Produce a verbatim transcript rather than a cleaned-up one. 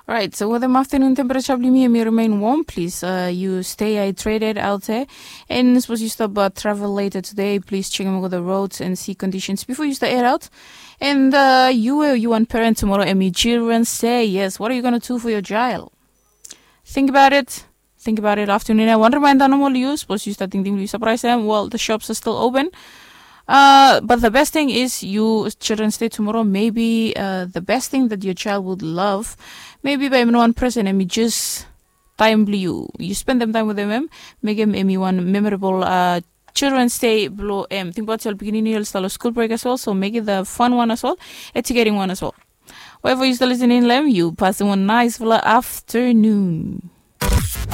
Right, so with the afternoon temperature, believe me, remain warm. Please, uh, you stay hydrated out there. And suppose you stop uh, travel later today, please check over the roads and see conditions before you start out. And uh, you, uh, you want parent tomorrow, and your children say yes. What are you gonna do for your child? Think about it. Think about it afternoon. I wonder why normal you suppose you start thinking you surprise them. Well, the shops are still open. Uh, but the best thing is you Children's Day tomorrow. Maybe uh, the best thing that your child would love, maybe by one person, and just time you you spend them time with them, make them one memorable uh Children's Day below um think about your beginning you'll start a school break as well, so make it the fun one as well, educating one as well. Wherever you still listening, Lem, you pass one nice afternoon.